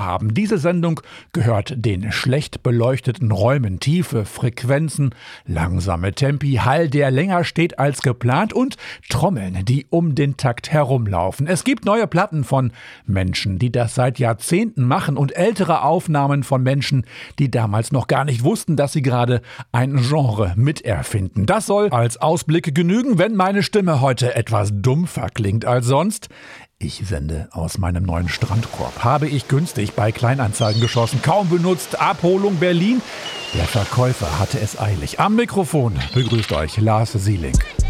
vorhaben. Diese Sendung gehört den schlecht beleuchteten Räumen, tiefe Frequenzen, langsame Tempi, Hall, der länger steht als geplant und Trommeln, die um den Takt herumlaufen. Es gibt neue Platten von Menschen, die das seit Jahrzehnten machen und ältere Aufnahmen von Menschen, die damals noch gar nicht wussten, dass sie gerade ein Genre miterfinden. Das soll als Ausblick genügen, wenn meine Stimme heute etwas dumpfer klingt als sonst. Ich sende aus meinem neuen Strandkorb. Habe ich günstig bei Kleinanzeigen geschossen. Kaum benutzt. Abholung Berlin. Der Verkäufer hatte es eilig. Am Mikrofon begrüßt euch Lars Sieling.